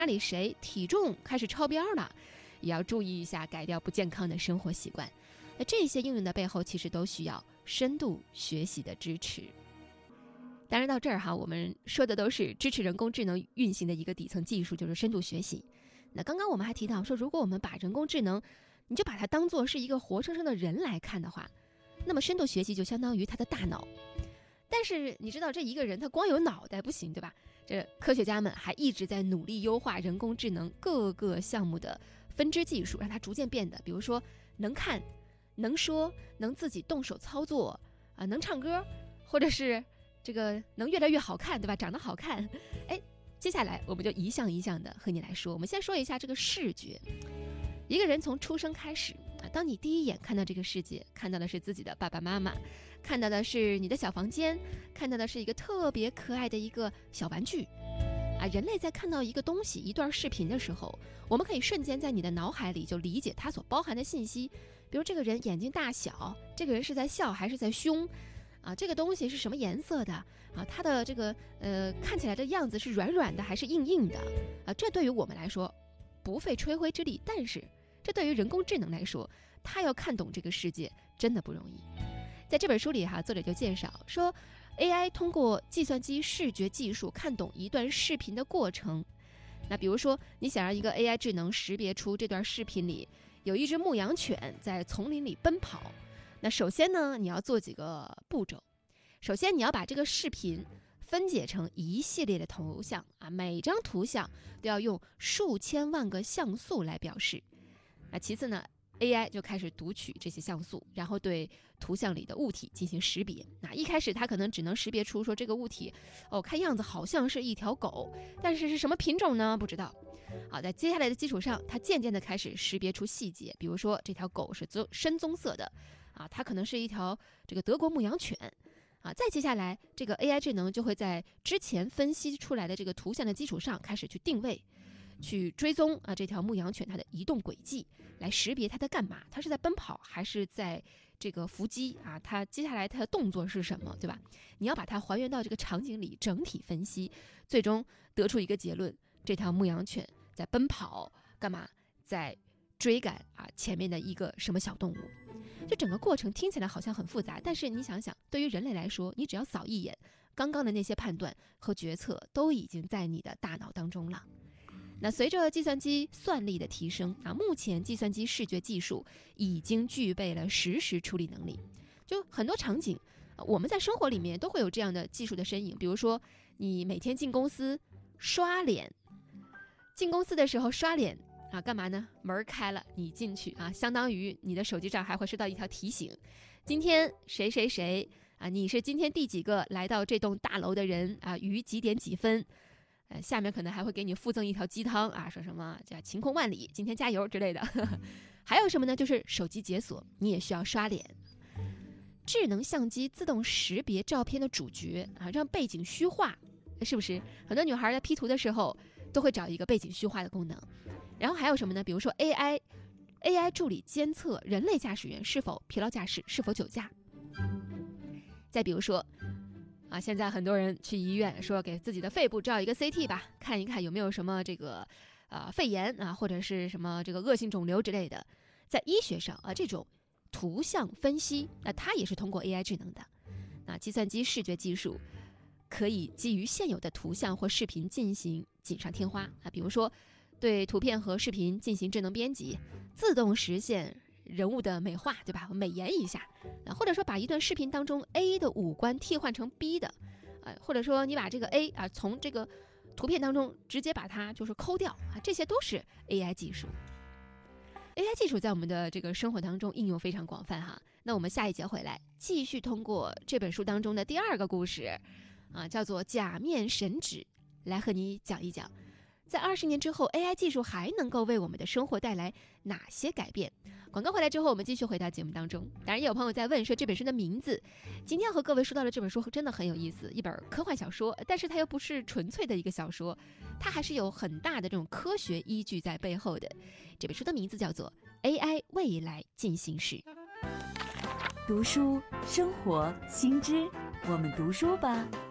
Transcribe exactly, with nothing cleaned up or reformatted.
里谁体重开始超标了，也要注意一下，改掉不健康的生活习惯。那这些应用的背后，其实都需要深度学习的支持。当然到这儿哈，我们说的都是支持人工智能运行的一个底层技术，就是深度学习。那刚刚我们还提到说，如果我们把人工智能，你就把它当作是一个活生生的人来看的话，那么深度学习就相当于他的大脑。但是你知道，这一个人他光有脑袋不行，对吧？这科学家们还一直在努力优化人工智能各个项目的分支技术，让它逐渐变得，比如说能看、能说、能自己动手操作啊、能唱歌，或者是这个能越来越好看，对吧？长得好看。哎，接下来我们就一项一项的和你来说。我们先说一下这个视觉。一个人从出生开始啊，当你第一眼看到这个世界，看到的是自己的爸爸妈妈，看到的是你的小房间，看到的是一个特别可爱的一个小玩具啊。人类在看到一个东西、一段视频的时候，我们可以瞬间在你的脑海里就理解它所包含的信息，比如这个人眼睛大小，这个人是在笑还是在凶啊？这个东西是什么颜色的啊？它的这个呃看起来的样子是软软的还是硬硬的啊？这对于我们来说不费吹灰之力，但是这对于人工智能来说，它要看懂这个世界真的不容易。在这本书里哈，作者就介绍说 A I 通过计算机视觉技术看懂一段视频的过程。那比如说你想让一个 A I 智能识别出这段视频里有一只牧羊犬在丛林里奔跑，那首先呢，你要做几个步骤。首先你要把这个视频分解成一系列的图像啊，每张图像都要用数千万个像素来表示。那其次呢， A I 就开始读取这些像素，然后对图像里的物体进行识别。那一开始它可能只能识别出说这个物体，哦，看样子好像是一条狗，但是是什么品种呢？不知道。好，在接下来的基础上，它渐渐的开始识别出细节，比如说这条狗是深棕色的，啊，它可能是一条这个德国牧羊犬。啊，再接下来，这个 A I 智能就会在之前分析出来的这个图像的基础上，开始去定位，去追踪啊这条牧羊犬它的移动轨迹，来识别它在干嘛，它是在奔跑还是在这个伏击啊？它接下来它的动作是什么，对吧？你要把它还原到这个场景里，整体分析，最终得出一个结论：这条牧羊犬在奔跑，干嘛？在追赶啊前面的一个什么小动物。就整个过程听起来好像很复杂，但是你想想，对于人类来说，你只要扫一眼，刚刚的那些判断和决策都已经在你的大脑当中了。那随着计算机算力的提升啊，目前计算机视觉技术已经具备了实时处理能力。就很多场景，我们在生活里面都会有这样的技术的身影，比如说你每天进公司刷脸，进公司的时候刷脸啊，干嘛呢？门开了，你进去啊，相当于你的手机上还会收到一条提醒，今天谁谁谁啊，你是今天第几个来到这栋大楼的人啊，于几点几分。呃，下面可能还会给你附赠一条鸡汤啊，说什么叫晴空万里，今天加油之类的。还有什么呢？就是手机解锁，你也需要刷脸。智能相机自动识别照片的主角啊，让背景虚化，是不是？很多女孩在 P 图的时候都会找一个背景虚化的功能。然后还有什么呢？比如说 A I A I 助理监测人类驾驶员是否疲劳驾驶，是否酒驾。再比如说啊，现在很多人去医院说给自己的肺部照一个 C T 吧，看一看有没有什么这个呃肺炎啊，或者是什么这个恶性肿瘤之类的。在医学上啊，这种图像分析，那它也是通过 A I 智能的。那计算机视觉技术可以基于现有的图像或视频进行锦上添花啊，比如说对图片和视频进行智能编辑，自动实现人物的美化，对吧？美颜一下，啊，或者说把一段视频当中 A 的五官替换成 B 的，啊，或者说你把这个 A 啊从这个图片当中直接把它就是抠掉啊，这些都是 A I 技术。A I 技术在我们的这个生活当中应用非常广泛哈。那我们下一节回来继续通过这本书当中的第二个故事，啊，叫做假面神指，来和你讲一讲。在二十年之后 A I 技术还能够为我们的生活带来哪些改变？广告回来之后我们继续回到节目当中。当然也有朋友在问说这本书的名字，今天要和各位说到的这本书真的很有意思，一本科幻小说，但是它又不是纯粹的一个小说，它还是有很大的这种科学依据在背后的。这本书的名字叫做 A I 未来进行式。 读书生活新知，我们读书吧。